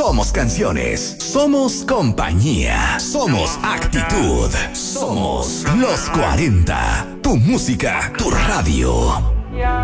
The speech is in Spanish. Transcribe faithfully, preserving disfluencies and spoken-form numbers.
somos canciones, somos compañía, somos actitud, somos los cuarenta. Tu música, tu radio.